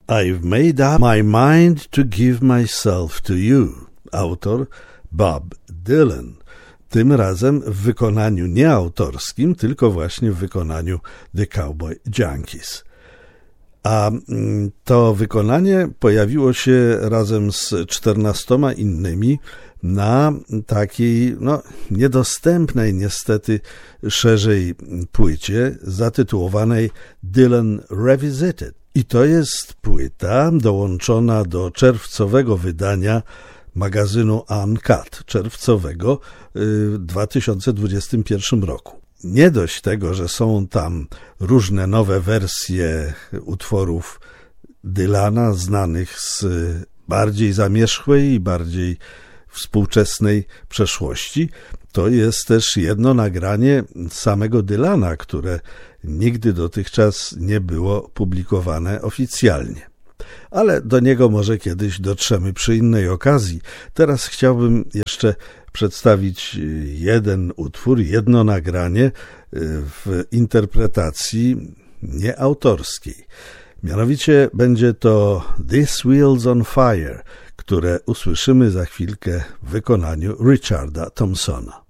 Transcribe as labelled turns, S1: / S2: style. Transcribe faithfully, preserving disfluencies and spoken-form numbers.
S1: I've made up my mind to give myself to you. Autor Bob Dylan. Tym razem w wykonaniu nie autorskim, tylko właśnie w wykonaniu The Cowboy Junkies. A to wykonanie pojawiło się razem z czternastoma innymi na takiej, no, niedostępnej niestety szerzej płycie zatytułowanej Dylan Revisited. I to jest płyta dołączona do czerwcowego wydania magazynu Uncut, czerwcowego w dwa tysiące dwudziestym pierwszym roku. Nie dość tego, że są tam różne nowe wersje utworów Dylana, znanych z bardziej zamierzchłej i bardziej współczesnej przeszłości, to jest też jedno nagranie samego Dylana, które nigdy dotychczas nie było publikowane oficjalnie. Ale do niego może kiedyś dotrzemy przy innej okazji. Teraz chciałbym jeszcze przedstawić jeden utwór, jedno nagranie w interpretacji nieautorskiej. Mianowicie będzie to This Wheels on Fire, które usłyszymy za chwilkę w wykonaniu Richarda Thompsona.